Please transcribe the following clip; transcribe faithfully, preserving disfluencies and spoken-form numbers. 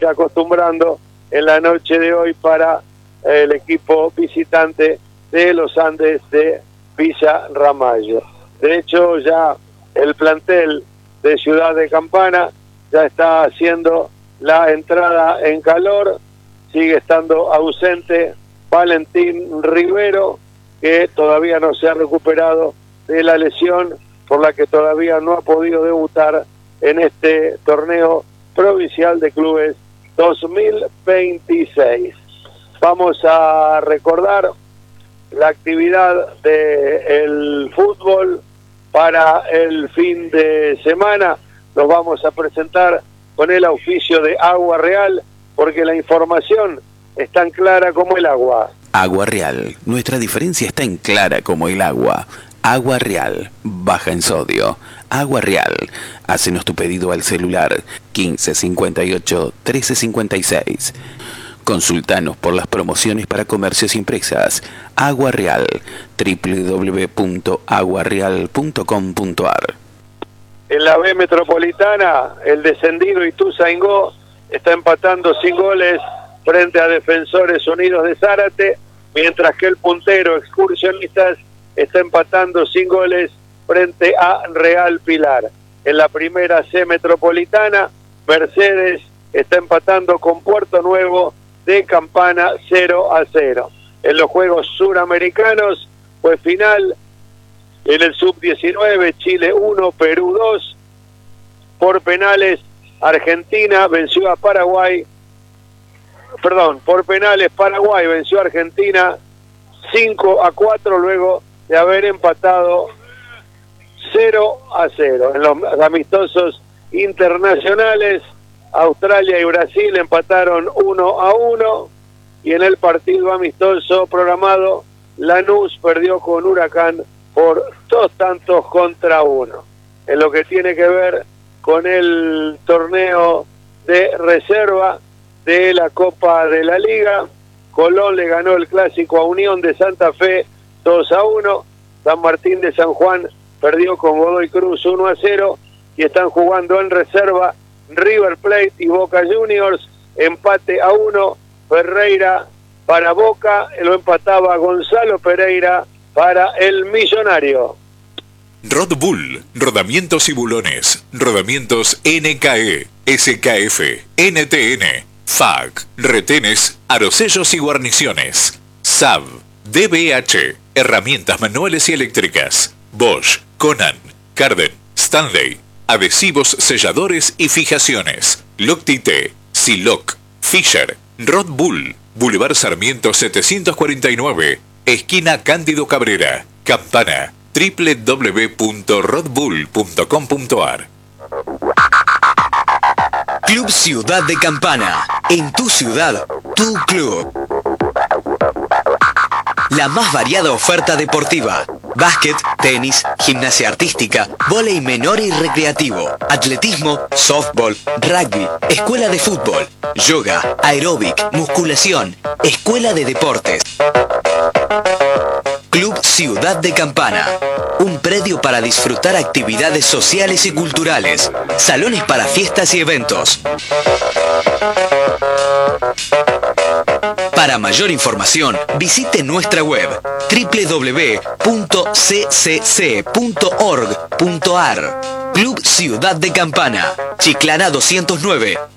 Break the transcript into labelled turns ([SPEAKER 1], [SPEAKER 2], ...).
[SPEAKER 1] ir acostumbrando en la noche de hoy para el equipo visitante de los Andes de Villa Ramallo. De hecho, ya el plantel de Ciudad de Campana ya está haciendo la entrada en calor, sigue estando ausente Valentín Rivero, que todavía no se ha recuperado de la lesión, por la que todavía no ha podido debutar en este torneo provincial de clubes dos mil veintiséis. Vamos a recordar la actividad del fútbol para el fin de semana. Nos vamos a presentar con el auspicio de Agua Real, porque la información es tan clara como el agua.
[SPEAKER 2] Agua Real, nuestra diferencia está en clara como el agua. Agua Real, baja en sodio. Agua Real, hácenos tu pedido al celular quince cincuenta y ocho trece cincuenta y seis. Consultanos por las promociones para comercios y empresas. Agua Real, doble u doble u doble u punto agua real punto com punto a r.
[SPEAKER 1] En la B Metropolitana, el descendido Ituzaingó está empatando sin goles frente a Defensores Unidos de Zárate, mientras que el puntero Excursionistas está empatando sin goles frente a Real Pilar. En la primera C Metropolitana, Mercedes está empatando con Puerto Nuevo de Campana cero a cero. En los Juegos Suramericanos fue final en el sub diecinueve, Chile uno, Perú dos. Por penales, Argentina venció a Paraguay. Perdón, por penales, Paraguay venció a Argentina cinco a cuatro luego de haber empatado cero a cero. En los amistosos internacionales, Australia y Brasil empataron uno a uno, y en el partido amistoso programado, Lanús perdió con Huracán por dos tantos contra uno. En lo que tiene que ver con el torneo de reserva de la Copa de la Liga, Colón le ganó el clásico a Unión de Santa Fe dos a uno, San Martín de San Juan perdió con Godoy Cruz uno a cero, y están jugando en reserva River Plate y Boca Juniors, empate a uno, Ferreira para Boca, lo empataba Gonzalo Pereira para el Millonario.
[SPEAKER 3] Rod Bull, rodamientos y bulones, rodamientos N K E, S K F, N T N, F A C, retenes, arosellos y guarniciones, S A B, D B H, herramientas manuales y eléctricas, Bosch, Conan, Carden, Stanley, adhesivos, selladores y fijaciones, Loctite, Siloc, Fisher, Rod Bull, Boulevard Sarmiento setecientos cuarenta y nueve, esquina Cándido Cabrera, Campana, doble u doble u doble u punto rod bull punto com punto a r.
[SPEAKER 4] Club Ciudad de Campana, en tu ciudad, tu club. La más variada oferta deportiva: básquet, tenis, gimnasia artística, vóley menor y recreativo, atletismo, softball, rugby, escuela de fútbol, yoga, aeróbic, musculación, escuela de deportes. Club Ciudad de Campana, un predio para disfrutar actividades sociales y culturales, salones para fiestas y eventos. Para mayor información, visite nuestra web doble u doble u doble u punto c c c punto org punto a r. Club Ciudad de Campana, Chiclana doscientos nueve,